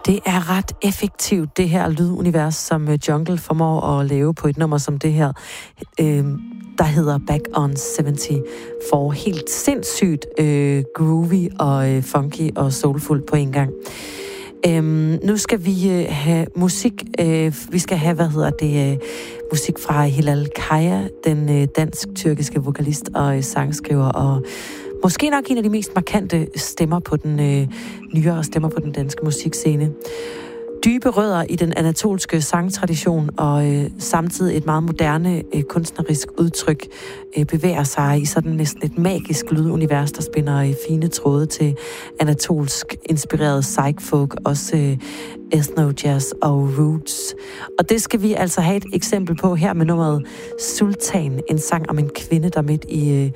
Det er ret effektivt, det her lydunivers, som Jungle formår at lave på et nummer som det her, der hedder Back on 70, for helt sindssygt groovy og funky og soulful på en gang. Nu skal vi have musik. Vi skal have, musik fra Hilal Kaya, den dansk-tyrkiske vokalist og sangskriver, og måske nok en af de mest markante stemmer på den nyere stemmer på den danske musikscene. Dybe rødder i den anatolske sangtradition og samtidig et meget moderne kunstnerisk udtryk bevæger sig i sådan næsten et magisk lydunivers, der spænder fine tråde til anatolsk inspireret psych-folk, også ethno-jazz og roots. Og det skal vi altså have et eksempel på her med nummeret Sultan, en sang om en kvinde, der midt i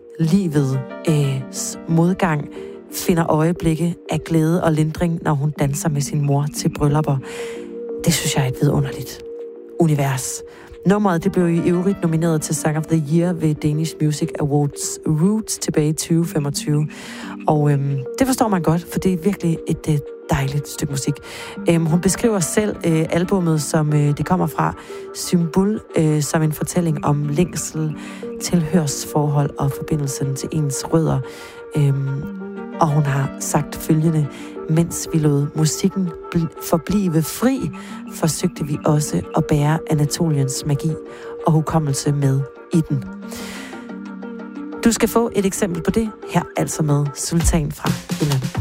livets modgang finder øjeblikke af glæde og lindring, når hun danser med sin mor til bryllupper. Det synes jeg er et vidunderligt univers. Nummeret det blev i øvrigt nomineret til Song of the Year ved Danish Music Awards Roots tilbage i 2025. Og det forstår man godt, for det er virkelig et dejligt stykke musik. Hun beskriver selv albummet, som det kommer fra, Symbol, som en fortælling om længsel, tilhørsforhold og forbindelsen til ens rødder. Og hun har sagt følgende: mens vi lod musikken forblive fri, forsøgte vi også at bære Anatoliens magi og hukommelse med i den. Du skal få et eksempel på det her, altså med Sultan fra Hilal.